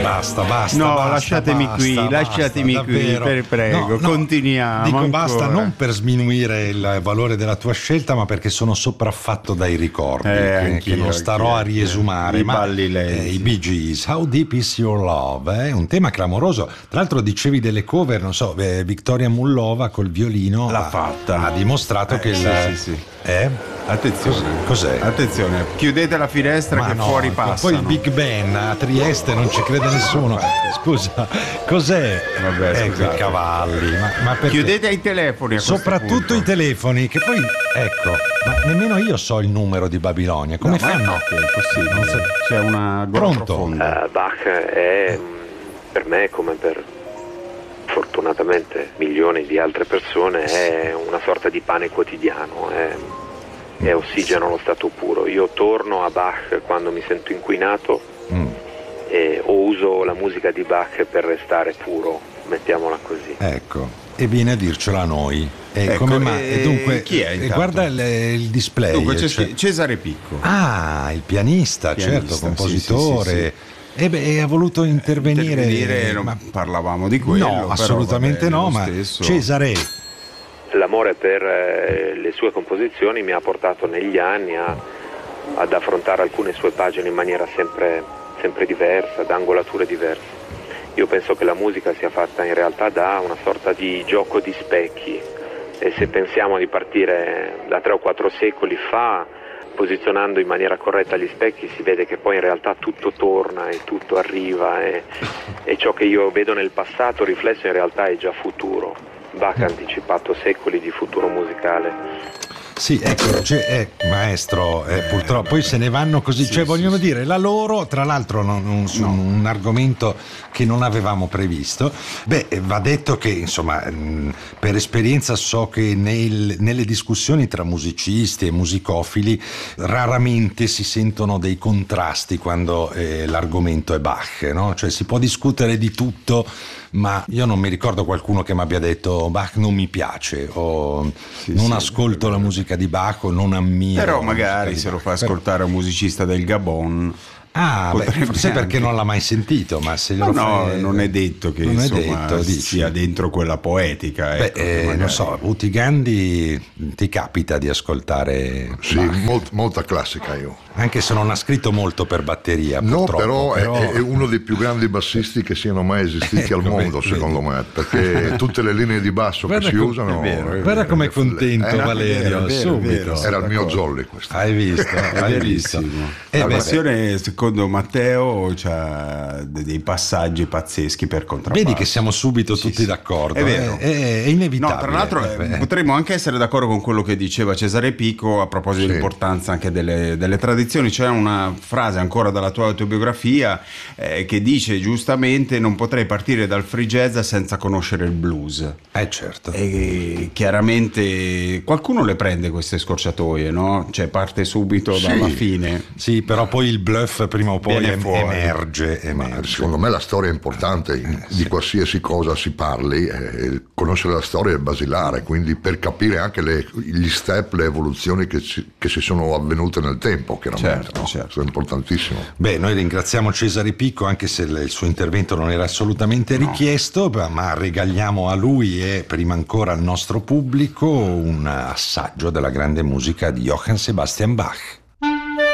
basta. No, lasciatemi qui, prego, continuiamo. Dico ancora. basta non per sminuire il valore della tua scelta, ma perché sono sopraffatto dai ricordi che non starò a riesumare. I balli lei. I Bee Gees, How Deep Is Your Love? È un tema clamoroso. Tra l'altro dicevi delle cover, non so, Victoria Mullova col violino l'ha fatta. Ha dimostrato che sì. Attenzione. Cos'è? Attenzione, chiudete la finestra che fuori passa. Poi il Big Ben a Trieste non ci crede nessuno. Scusa, cos'è? Vabbè, ecco i cavalli. Ma perché? Chiudete i telefoni. Soprattutto i telefoni, che poi ecco, ma nemmeno io so il numero di Babilonia. Come fanno? No, è possibile. Non so, c'è una Pronto? Bach è per me, come per fortunatamente milioni di altre persone, è una sorta di pane quotidiano, è ossigeno allo stato puro. Io torno a Bach quando mi sento inquinato o uso la musica di Bach per restare puro, mettiamola così. Ecco, e viene a dircela a noi. Ecco, dunque, chi è intanto? Guarda il display. Dunque c'è Cesare Picco. Ah, il pianista, certo, compositore. Sì. E ha voluto intervenire, non parlavamo di quello. No, però, assolutamente no, ma stesso. Cesare. L'amore per le sue composizioni mi ha portato negli anni ad affrontare alcune sue pagine in maniera sempre diversa, da angolature diverse. Io penso che la musica sia fatta in realtà da una sorta di gioco di specchi, e se pensiamo di partire da 3 o 4 secoli fa, posizionando in maniera corretta gli specchi, si vede che poi in realtà tutto torna e tutto arriva, e ciò che io vedo nel passato riflesso in realtà è già futuro. Bach ha anticipato secoli di futuro musicale. Sì, ecco, maestro, purtroppo poi se ne vanno così, vogliono dire la loro, tra l'altro su un argomento che non avevamo previsto. Va detto che insomma per esperienza so che nelle discussioni tra musicisti e musicofili raramente si sentono dei contrasti quando l'argomento è Bach, no? Cioè si può discutere di tutto, ma io non mi ricordo qualcuno che mi abbia detto Bach non mi piace o non ascolto la musica di Bach o non ammiro. Però magari se lo fa ascoltare un musicista del Gabon. Forse perché non l'ha mai sentito, ma se lo fa, non è detto che sia dentro quella poetica. Non so, Uti Gandhi ti capita di ascoltare? Sì, molta classica io. Anche se non ha scritto molto per batteria, no, però è uno dei più grandi bassisti che siano mai esistiti al mondo, secondo me, perché tutte le linee di basso che si usano. Guarda com'è contento Valerio, subito. Era il mio Zolli questo. Hai visto? La passione, secondo Matteo, c'ha dei passaggi pazzeschi per contrabbasso. Vedi che siamo subito tutti d'accordo. È vero. È inevitabile. No, tra l'altro potremmo anche essere d'accordo con quello che diceva Cesare Picco a proposito dell'importanza anche delle tradizioni. C'è una frase ancora dalla tua autobiografia che dice giustamente: non potrei partire dal free jazz senza conoscere il blues. Certo. E chiaramente qualcuno le prende queste scorciatoie, no? Cioè parte subito dalla fine. Sì, però poi il bluff prima o poi emerge. Secondo me la storia è importante di qualsiasi cosa si parli. Conoscere la storia è basilare, quindi per capire anche gli step, le evoluzioni che si sono avvenute nel tempo, chiaramente. Certo. Questo è importantissimo. Noi ringraziamo Cesare Picco, anche se il suo intervento non era assolutamente richiesto, ma regaliamo a lui e prima ancora al nostro pubblico un assaggio della grande musica di Johann Sebastian Bach.